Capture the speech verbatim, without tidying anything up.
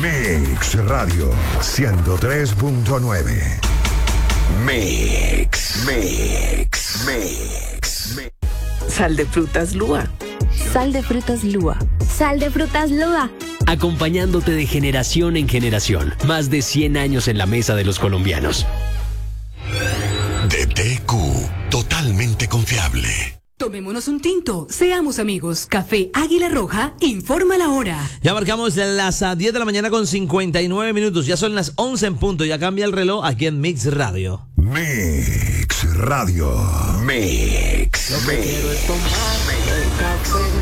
Mix Radio ciento tres punto nueve. Mix, Mix, Mix, Mix. Sal de frutas Lua. Sal de frutas Lua. Sal de frutas Lua. Acompañándote de generación en generación. Más de cien años en la mesa de los colombianos. D T Q, totalmente confiable. Tomémonos un tinto, seamos amigos. Café Águila Roja, informa la hora. Ya marcamos las diez de la mañana con cincuenta y nueve minutos. Ya son las once en punto. Ya cambia el reloj aquí en Mix Radio. Mix Radio. Mix. Lo que quiero es tomar el café.